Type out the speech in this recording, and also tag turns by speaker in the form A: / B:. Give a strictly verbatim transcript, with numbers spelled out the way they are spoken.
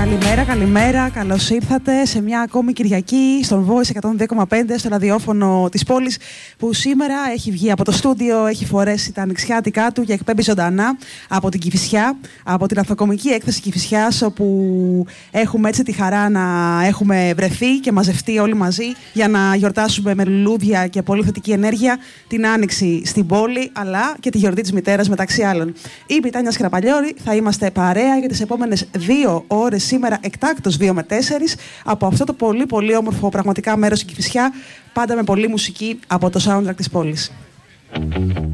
A: Καλημέρα, καλημέρα. Καλώς ήρθατε σε μια ακόμη Κυριακή στον Voice εκατόν δύο κόμμα πέντε, στο ραδιόφωνο της πόλης, που σήμερα έχει βγει από το στούντιο, έχει φορέσει τα ανοιξιάτικά του και εκπέμπει ζωντανά από την Κηφισιά, από την Ανθοκομική Έκθεση Κηφισιάς, όπου έχουμε έτσι τη χαρά να έχουμε βρεθεί και μαζευτεί όλοι μαζί για να γιορτάσουμε με λουλούδια και πολύ θετική ενέργεια την Άνοιξη στην πόλη, αλλά και τη γιορτή της μητέρας, μεταξύ άλλων. Είμαι η Τάνια Σκραπαλιώρη, θα είμαστε παρέα για τις επόμενες δύο ώρες σήμερα, εκτάκτως δύο με τέσσερις, από αυτό το πολύ πολύ όμορφο πραγματικά μέρος στην Κηφισιά, πάντα με πολλή μουσική από το soundtrack της πόλης.